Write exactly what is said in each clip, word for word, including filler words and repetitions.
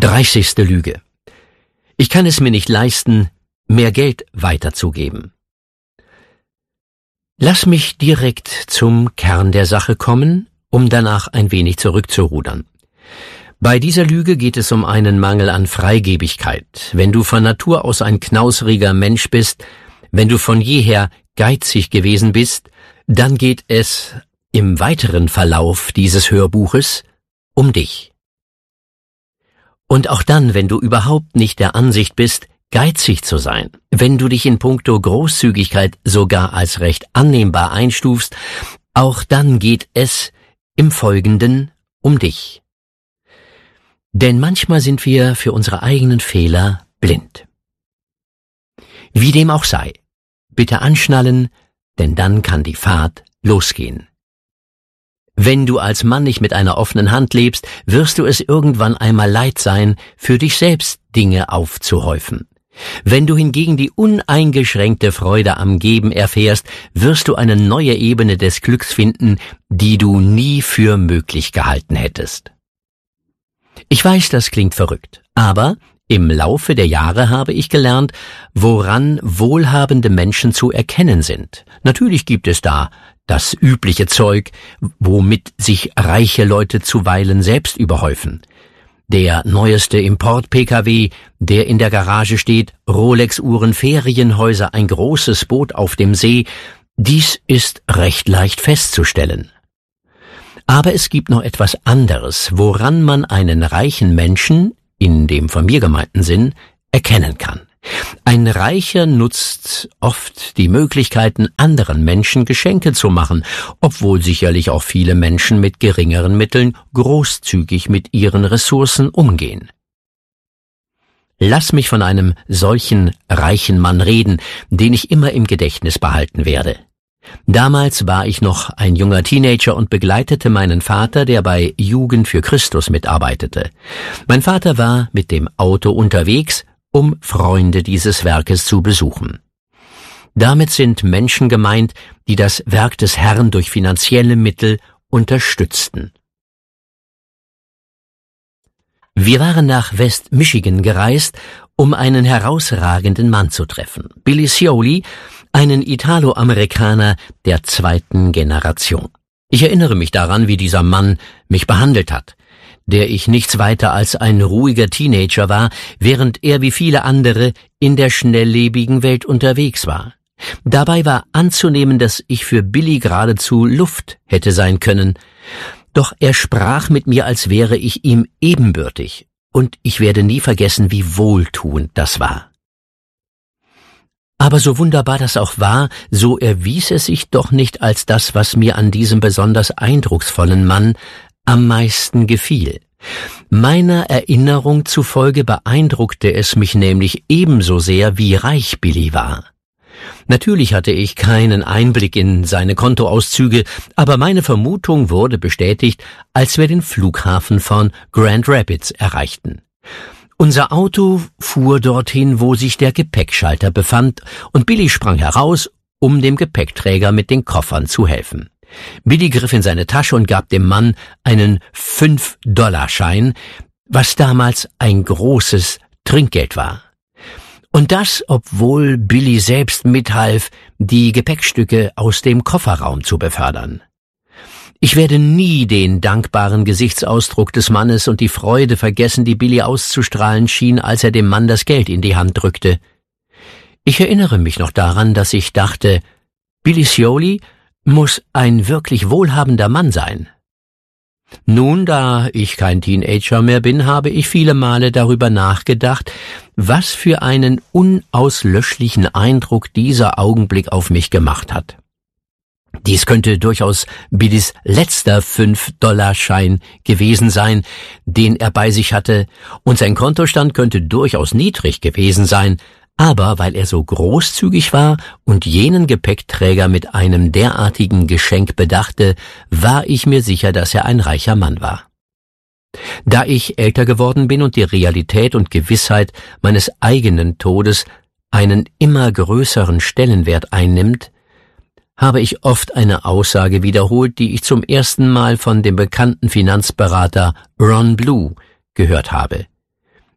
Dreißigste Lüge. Ich kann es mir nicht leisten, mehr Geld weiterzugeben. Lass mich direkt zum Kern der Sache kommen, um danach ein wenig zurückzurudern. Bei dieser Lüge geht es um einen Mangel an Freigebigkeit. Wenn du von Natur aus ein knausriger Mensch bist, wenn du von jeher geizig gewesen bist, dann geht es im weiteren Verlauf dieses Hörbuches um dich. Und auch dann, wenn du überhaupt nicht der Ansicht bist, geizig zu sein, wenn du dich in puncto Großzügigkeit sogar als recht annehmbar einstufst, auch dann geht es im Folgenden um dich. Denn manchmal sind wir für unsere eigenen Fehler blind. Wie dem auch sei, bitte anschnallen, denn dann kann die Fahrt losgehen. Wenn du als Mann nicht mit einer offenen Hand lebst, wirst du es irgendwann einmal leid sein, für dich selbst Dinge aufzuhäufen. Wenn du hingegen die uneingeschränkte Freude am Geben erfährst, wirst du eine neue Ebene des Glücks finden, die du nie für möglich gehalten hättest. Ich weiß, das klingt verrückt, aber im Laufe der Jahre habe ich gelernt, woran wohlhabende Menschen zu erkennen sind. Natürlich gibt es da das übliche Zeug, womit sich reiche Leute zuweilen selbst überhäufen. Der neueste Import-P K W, der in der Garage steht, Rolex-Uhren, Ferienhäuser, ein großes Boot auf dem See, dies ist recht leicht festzustellen. Aber es gibt noch etwas anderes, woran man einen reichen Menschen, in dem von mir gemeinten Sinn, erkennen kann. Ein Reicher nutzt oft die Möglichkeiten, anderen Menschen Geschenke zu machen, obwohl sicherlich auch viele Menschen mit geringeren Mitteln großzügig mit ihren Ressourcen umgehen. Lass mich von einem solchen reichen Mann reden, den ich immer im Gedächtnis behalten werde. Damals war ich noch ein junger Teenager und begleitete meinen Vater, der bei Jugend für Christus mitarbeitete. Mein Vater war mit dem Auto unterwegs, um Freunde dieses Werkes zu besuchen. Damit sind Menschen gemeint, die das Werk des Herrn durch finanzielle Mittel unterstützten. Wir waren nach West Michigan gereist, um einen herausragenden Mann zu treffen, Billy Cioli, einen Italo-Amerikaner der zweiten Generation. Ich erinnere mich daran, wie dieser Mann mich behandelt hat, der ich nichts weiter als ein ruhiger Teenager war, während er wie viele andere in der schnelllebigen Welt unterwegs war. Dabei war anzunehmen, dass ich für Billy geradezu Luft hätte sein können, doch er sprach mit mir, als wäre ich ihm ebenbürtig, und ich werde nie vergessen, wie wohltuend das war. Aber so wunderbar das auch war, so erwies es sich doch nicht als das, was mir an diesem besonders eindrucksvollen Mann am meisten gefiel. Meiner Erinnerung zufolge beeindruckte es mich nämlich ebenso sehr, wie reich Billy war. Natürlich hatte ich keinen Einblick in seine Kontoauszüge, aber meine Vermutung wurde bestätigt, als wir den Flughafen von Grand Rapids erreichten. Unser Auto fuhr dorthin, wo sich der Gepäckschalter befand, und Billy sprang heraus, um dem Gepäckträger mit den Koffern zu helfen. Billy griff in seine Tasche und gab dem Mann einen fünf-Dollar-Schein, was damals ein großes Trinkgeld war. Und das, obwohl Billy selbst mithalf, die Gepäckstücke aus dem Kofferraum zu befördern. Ich werde nie den dankbaren Gesichtsausdruck des Mannes und die Freude vergessen, die Billy auszustrahlen schien, als er dem Mann das Geld in die Hand drückte. Ich erinnere mich noch daran, dass ich dachte, Billy Cioli muss ein wirklich wohlhabender Mann sein. Nun, da ich kein Teenager mehr bin, habe ich viele Male darüber nachgedacht, was für einen unauslöschlichen Eindruck dieser Augenblick auf mich gemacht hat. Dies könnte durchaus Billys letzter fünf-Dollar-Schein gewesen sein, den er bei sich hatte, und sein Kontostand könnte durchaus niedrig gewesen sein, aber weil er so großzügig war und jenen Gepäckträger mit einem derartigen Geschenk bedachte, war ich mir sicher, dass er ein reicher Mann war. Da ich älter geworden bin und die Realität und Gewissheit meines eigenen Todes einen immer größeren Stellenwert einnimmt, habe ich oft eine Aussage wiederholt, die ich zum ersten Mal von dem bekannten Finanzberater Ron Blue gehört habe.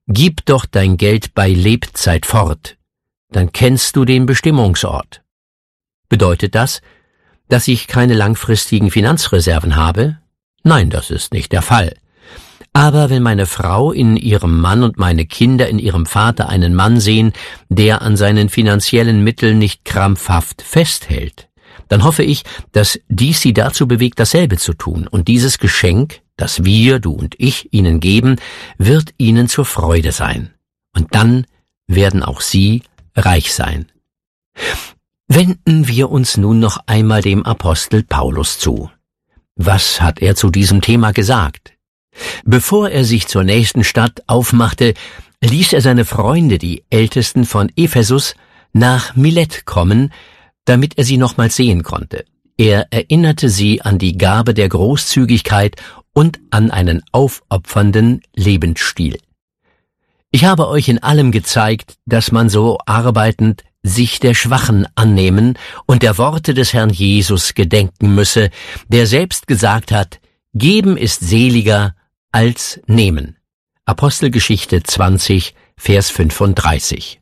Gib doch dein Geld bei Lebzeit fort, dann kennst du den Bestimmungsort. Bedeutet das, dass ich keine langfristigen Finanzreserven habe? Nein, das ist nicht der Fall. Aber wenn meine Frau in ihrem Mann und meine Kinder in ihrem Vater einen Mann sehen, der an seinen finanziellen Mitteln nicht krampfhaft festhält, dann hoffe ich, dass dies sie dazu bewegt, dasselbe zu tun. Und dieses Geschenk, das wir, du und ich, ihnen geben, wird ihnen zur Freude sein. Und dann werden auch sie reich sein. Wenden wir uns nun noch einmal dem Apostel Paulus zu. Was hat er zu diesem Thema gesagt? Bevor er sich zur nächsten Stadt aufmachte, ließ er seine Freunde, die Ältesten von Ephesus, nach Milet kommen, damit er sie nochmals sehen konnte. Er erinnerte sie an die Gabe der Großzügigkeit und an einen aufopfernden Lebensstil. Ich habe euch in allem gezeigt, dass man so arbeitend sich der Schwachen annehmen und der Worte des Herrn Jesus gedenken müsse, der selbst gesagt hat, Geben ist seliger als nehmen. Apostelgeschichte zwanzig, Vers fünfunddreißig.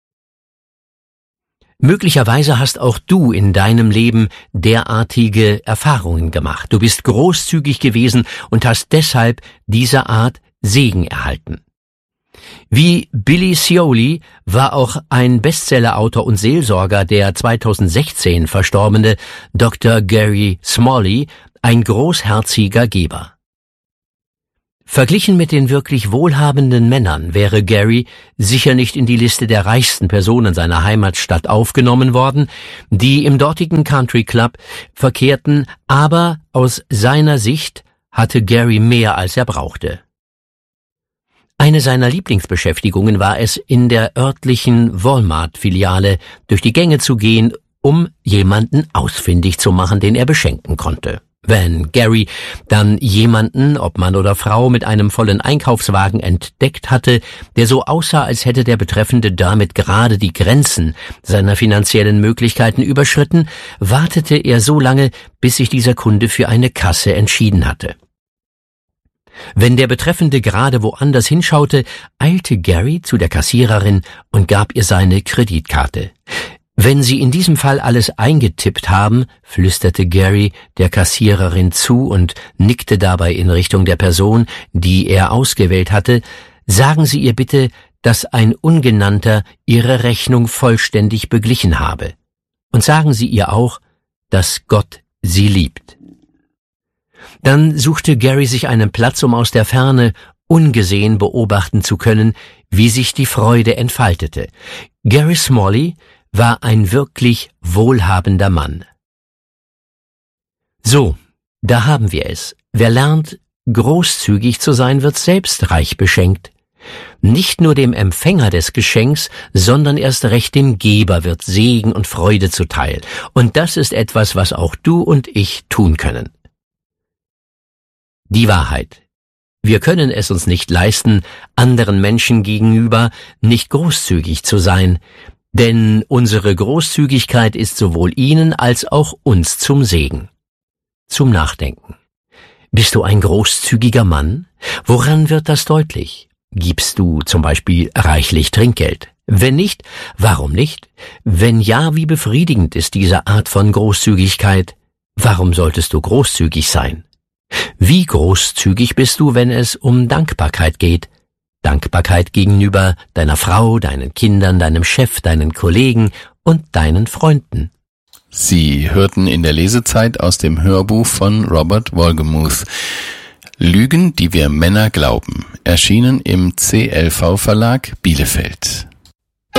Möglicherweise hast auch du in deinem Leben derartige Erfahrungen gemacht. Du bist großzügig gewesen und hast deshalb dieser Art Segen erhalten. Wie Billy Cioli war auch ein Bestsellerautor und Seelsorger, der zweitausendsechzehn verstorbene Doktor Gary Smalley, ein großherziger Geber. Verglichen mit den wirklich wohlhabenden Männern wäre Gary sicher nicht in die Liste der reichsten Personen seiner Heimatstadt aufgenommen worden, die im dortigen Country Club verkehrten, aber aus seiner Sicht hatte Gary mehr, als er brauchte. Eine seiner Lieblingsbeschäftigungen war es, in der örtlichen Walmart-Filiale durch die Gänge zu gehen, um jemanden ausfindig zu machen, den er beschenken konnte. Wenn Gary dann jemanden, ob Mann oder Frau, mit einem vollen Einkaufswagen entdeckt hatte, der so aussah, als hätte der Betreffende damit gerade die Grenzen seiner finanziellen Möglichkeiten überschritten, wartete er so lange, bis sich dieser Kunde für eine Kasse entschieden hatte. Wenn der Betreffende gerade woanders hinschaute, eilte Gary zu der Kassiererin und gab ihr seine Kreditkarte. Wenn Sie in diesem Fall alles eingetippt haben, flüsterte Gary der Kassiererin zu und nickte dabei in Richtung der Person, die er ausgewählt hatte, sagen Sie ihr bitte, dass ein Ungenannter Ihre Rechnung vollständig beglichen habe. Und sagen Sie ihr auch, dass Gott sie liebt. Dann suchte Gary sich einen Platz, um aus der Ferne ungesehen beobachten zu können, wie sich die Freude entfaltete. Gary Smalley war ein wirklich wohlhabender Mann. So, da haben wir es. Wer lernt, großzügig zu sein, wird selbst reich beschenkt. Nicht nur dem Empfänger des Geschenks, sondern erst recht dem Geber wird Segen und Freude zuteil. Und das ist etwas, was auch du und ich tun können. Die Wahrheit. Wir können es uns nicht leisten, anderen Menschen gegenüber nicht großzügig zu sein, denn unsere Großzügigkeit ist sowohl ihnen als auch uns zum Segen. Zum Nachdenken. Bist du ein großzügiger Mann? Woran wird das deutlich? Gibst du zum Beispiel reichlich Trinkgeld? Wenn nicht, warum nicht? Wenn ja, wie befriedigend ist diese Art von Großzügigkeit? Warum solltest du großzügig sein? Wie großzügig bist du, wenn es um Dankbarkeit geht? Dankbarkeit gegenüber deiner Frau, deinen Kindern, deinem Chef, deinen Kollegen und deinen Freunden. Sie hörten in der Lesezeit aus dem Hörbuch von Robert Wolgemuth Lügen, die wir Männer glauben, erschienen im C L V Verlag Bielefeld.